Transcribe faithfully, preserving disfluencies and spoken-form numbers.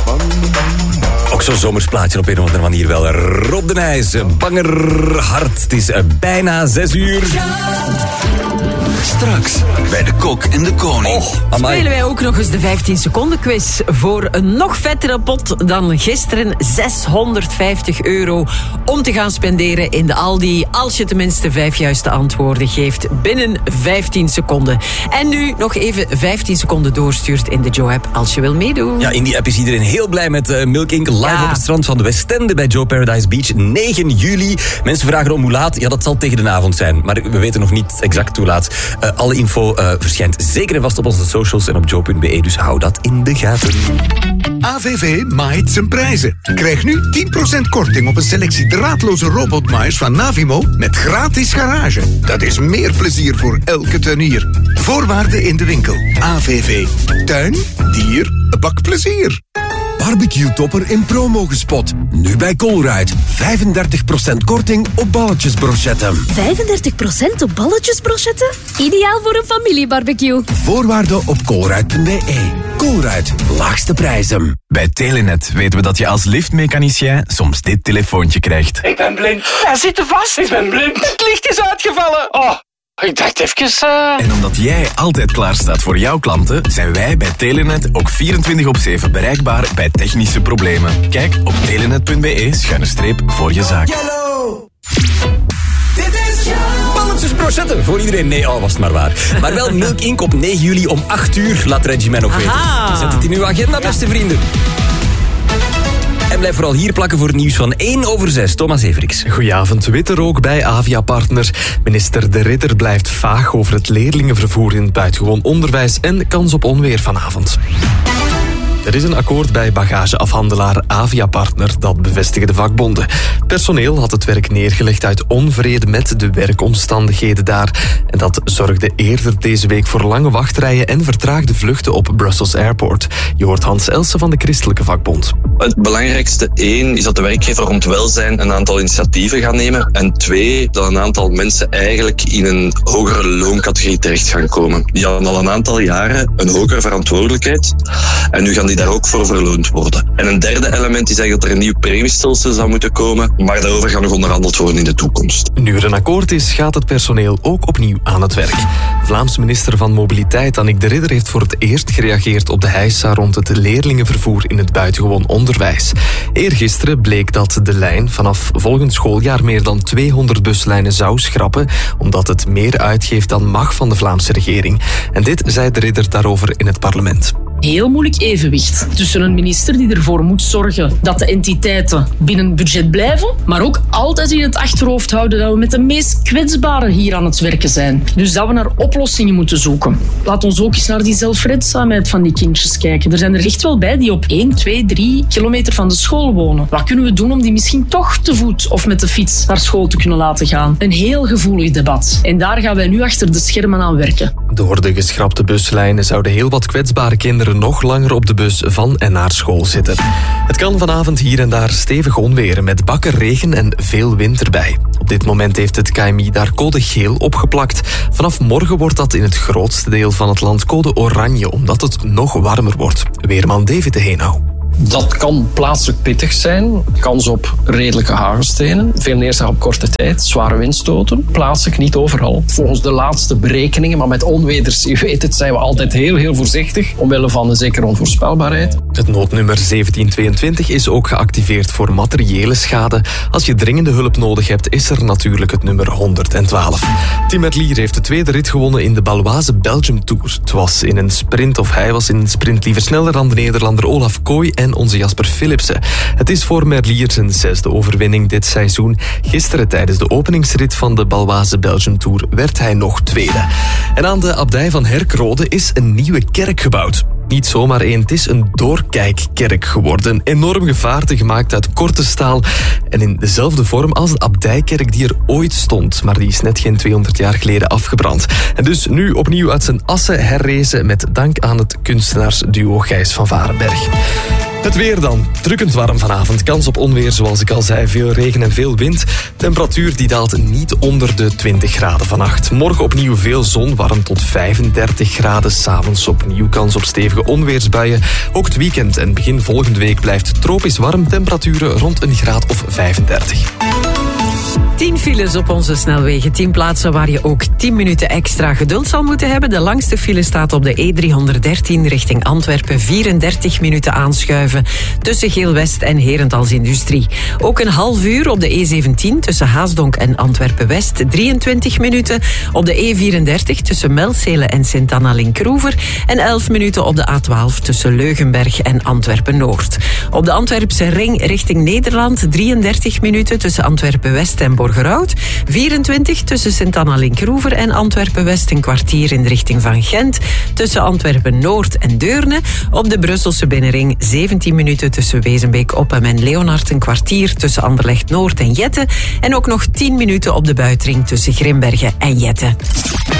Ook zo'n zomersplaatje op een of andere manier wel. Rob de Nijs, banger hard. Het is bijna zes uur. Straks bij de Kok en de Koning. Oh, spelen wij ook nog eens de vijftien seconden quiz voor een nog vettere pot dan gisteren. zeshonderdvijftig euro om te gaan spenderen in de Aldi. Als je tenminste vijf juiste antwoorden geeft binnen vijftien seconden. En nu nog even vijftien seconden doorstuurt in de Joe-app als je wil meedoen. Ja, in die app is iedereen heel blij met uh, Milk Inc. live Ja. op het strand van de Westende bij Joe Paradise Beach. negen juli. Mensen vragen om hoe laat. Ja, dat zal tegen de avond zijn. Maar we weten nog niet exact hoe laat. Uh, alle info uh, verschijnt zeker en vast op onze socials en op joe punt be. Dus hou dat in de gaten. A V V maait zijn prijzen. Krijg nu tien procent korting op een selectie draadloze robotmaaiers van Navimo met gratis garage. Dat is meer plezier voor elke tuinier. Voorwaarden in de winkel. A V V. Tuin, dier, bakplezier. Barbecue-topper in promo gespot. Nu bij Colruyt. vijfendertig procent korting op balletjesbrochetten. vijfendertig procent op balletjesbrochetten? Ideaal voor een familiebarbecue. Voorwaarden op colruyt punt be. Colruyt. Laagste prijzen. Bij Telenet weten we dat je als liftmechanicien soms dit telefoontje krijgt. Ik ben blind. Hij zit er vast. Ik ben blind. Het licht is uitgevallen. Oh, ik dacht even... Uh... En omdat jij altijd klaar staat voor jouw klanten, zijn wij bij Telenet ook vierentwintig op zeven bereikbaar bij technische problemen. Kijk op telenet punt be schuine streep voor je zaak. Yellow. Dit is balletjesbrochetten voor iedereen. Nee, oh, was het maar waar. Maar wel Milk Inc. op negen juli om acht uur. Laat Reggie mij nog Aha. weten. Zet het in uw agenda, beste vrienden. En blijf vooral hier plakken voor het nieuws van één over zes. Thomas Everiks. Goedenavond. Witte rook bij Avia Partner. Minister De Ridder blijft vaag over het leerlingenvervoer in het buitengewoon onderwijs en kans op onweer vanavond. Er is een akkoord bij bagageafhandelaar Avia Partner, dat bevestigen de vakbonden. Personeel had het werk neergelegd uit onvrede met de werkomstandigheden daar. En dat zorgde eerder deze week voor lange wachtrijen en vertraagde vluchten op Brussels Airport. Je hoort Hans Elsen van de Christelijke Vakbond. Het belangrijkste, één, is dat de werkgever rond welzijn een aantal initiatieven gaat nemen. En twee, dat een aantal mensen eigenlijk in een hogere looncategorie terecht gaan komen. Die hadden al een aantal jaren een hogere verantwoordelijkheid. En nu gaan die daar ook voor verloond worden. En een derde element is eigenlijk dat er een nieuw premiestelsel zou moeten komen. Maar daarover gaat nog onderhandeld worden in de toekomst. Nu er een akkoord is, gaat het personeel ook opnieuw aan het werk. Vlaams minister van Mobiliteit Annick De Ridder heeft voor het eerst gereageerd op de heisa rond het leerlingenvervoer in het buitengewoon onderwijs. Eergisteren bleek dat de lijn vanaf volgend schooljaar meer dan tweehonderd buslijnen zou schrappen, omdat het meer uitgeeft dan mag van de Vlaamse regering. En dit zei De Ridder daarover in het parlement. Heel moeilijk evenwicht tussen een minister die ervoor moet zorgen dat de entiteiten binnen het budget blijven, maar ook altijd in het achterhoofd houden dat we met de meest kwetsbaren hier aan het werken zijn. Dus dat we naar oplossingen moeten zoeken. Laat ons ook eens naar die zelfredzaamheid van die kindjes kijken. Er zijn er echt wel bij die op één, twee, drie kilometer van de school wonen. Wat kunnen we doen om die misschien toch te voet of met de fiets naar school te kunnen laten gaan? Een heel gevoelig debat. En daar gaan wij nu achter de schermen aan werken. Door de geschrapte buslijnen zouden heel wat kwetsbare kinderen nog langer op de bus van en naar school zitten. Het kan vanavond hier en daar stevig onweren met bakken regen en veel wind erbij. Op dit moment heeft het K M I daar code geel opgeplakt. Vanaf morgen wordt dat in het grootste deel van het land code oranje, omdat het nog warmer wordt. Weerman David de Heenau. Dat kan plaatselijk pittig zijn. Kans op redelijke hagelstenen. Veel neerslag op korte tijd. Zware windstoten. Plaatselijk niet overal. Volgens de laatste berekeningen, maar met onweders, je weet het, zijn we altijd heel, heel voorzichtig. Omwille van een zekere onvoorspelbaarheid. Het noodnummer zeventien tweeëntwintig is ook geactiveerd voor materiële schade. Als je dringende hulp nodig hebt, is er natuurlijk het nummer honderdtwaalf. Tim Merlier heeft de tweede rit gewonnen in de Baloise Belgium Tour. Het was in een sprint, of hij was in een sprint liever sneller dan de Nederlander Olaf Kooi en onze Jasper Philipsen. Het is voor Merlier zijn zesde overwinning dit seizoen. Gisteren tijdens de openingsrit van de Baloise Belgium Tour werd hij nog tweede. En aan de abdij van Herkrode is een nieuwe kerk gebouwd. Niet zomaar één, het is een doorkijkkerk geworden. Enorm gevaarte, gemaakt uit korte staal en in dezelfde vorm als de abdijkerk die er ooit stond. Maar die is net geen tweehonderd jaar geleden afgebrand. En dus nu opnieuw uit zijn assen herrezen met dank aan het kunstenaarsduo Gijs van Varenberg. Het weer dan. Drukkend warm vanavond. Kans op onweer, zoals ik al zei. Veel regen en veel wind. Temperatuur die daalt niet onder de twintig graden vannacht. Morgen opnieuw veel zon, warm tot vijfendertig graden. 's Avonds opnieuw kans op stevige onweersbuien. Ook het weekend en begin volgende week blijft tropisch warm. Temperaturen rond een graad of vijfendertig. tien files op onze snelwegen. tien plaatsen waar je ook tien minuten extra geduld zal moeten hebben. De langste file staat op de E driehonderddertien richting Antwerpen. vierendertig minuten aanschuiven tussen Geel-West en Herentals Industrie. Ook een half uur op de E zeventien tussen Haasdonk en Antwerpen-West. drieëntwintig minuten op de E vierendertig tussen Melcelen en Sint-Anna-Linkroever. En elf minuten op de A twaalf tussen Leugenberg en Antwerpen-Noord. Op de Antwerpse ring richting Nederland. drieëndertig minuten tussen Antwerpen-West en Borgerhout. vierentwintig tussen Sint-Anna-Linkroever en Antwerpen-West. Een kwartier in de richting van Gent. Tussen Antwerpen-Noord en Deurne. Op de Brusselse binnenring zeventien minuten tussen Wezenbeek-Oppem en Leonard. Een kwartier tussen Anderlecht-Noord en Jette. En ook nog tien minuten op de buitenring tussen Grimbergen en Jette.